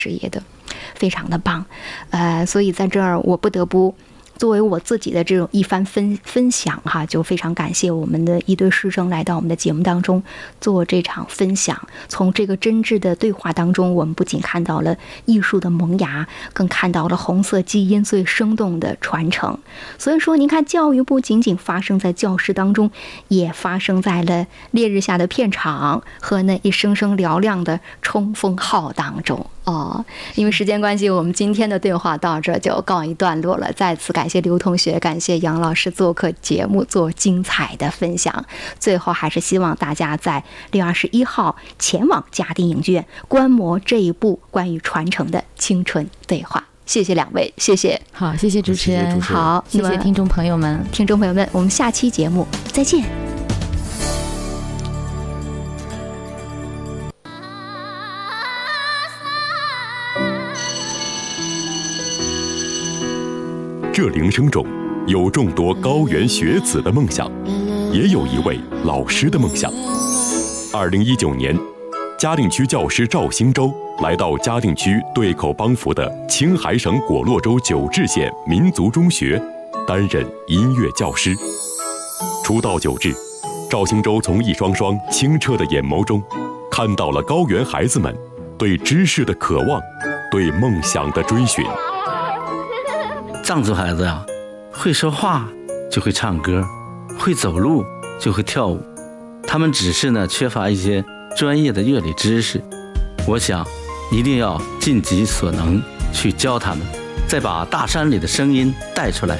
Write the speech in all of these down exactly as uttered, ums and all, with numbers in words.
职业的，非常的棒。呃，所以在这儿我不得不作为我自己的这种一番分分享哈，就非常感谢我们的一对师生来到我们的节目当中做这场分享。从这个真挚的对话当中，我们不仅看到了艺术的萌芽，更看到了红色基因最生动的传承。所以说您看，教育不仅仅发生在教室当中，也发生在了烈日下的片场和那一声声嘹亮的冲锋号当中哦。因为时间关系，我们今天的对话到这就告一段落了。再次感谢刘同学，感谢杨老师做客节目做精彩的分享。最后还是希望大家在六月二十一号前往嘉定影剧院观摩这一部关于传承的青春对话。谢谢两位，谢谢。 好，谢谢主持人。 谢谢主持人。 好， 谢谢听众朋友们。 听众朋友们，我们下期节目再见。 这铃声中有众多高原学子的梦想，也有一位老师的梦想。二零一九年，嘉定区教师赵兴洲来到嘉定区对口帮扶的青海省果洛州九治县民族中学，担任音乐教师。初到九治，赵兴洲从一双双清澈的眼眸中，看到了高原孩子们对知识的渴望，对梦想的追寻。 藏族孩子呀、啊，会说话就会唱歌，会走路就会跳舞，他们只是呢缺乏一些专业的乐理知识。我想一定要尽己所能去教他们，再把大山里的声音带出来。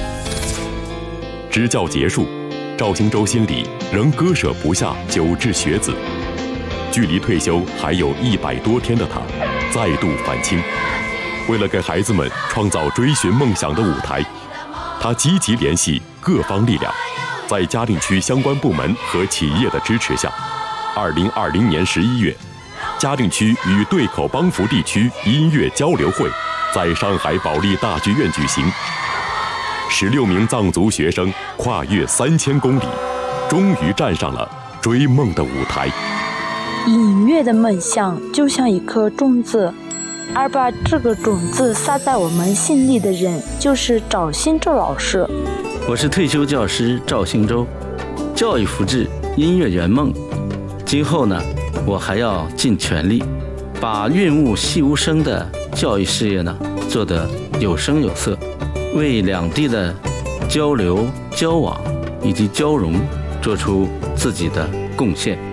支教结束，赵兴洲心里仍割舍不下九治学子。距离退休还有一百多天的他，再度返青。为了给孩子们创造追寻梦想的舞台，他积极联系各方力量，在嘉定区相关部门和企业的支持下，二零二零年十一月，嘉定区与对口帮扶地区音乐交流会在上海保利大剧院举行。十六名藏族学生跨越三千公里，终于站上了追梦的舞台。 音乐的梦想就像一颗种子，而把这个种子撒在我们心里的人就是赵兴洲老师。 我是退休教师赵兴洲，教育福祉，音乐圆梦。今后呢，我还要尽全力，把润物细无声的教育事业呢做得有声有色，为两地的交流、交往以及交融做出自己的贡献。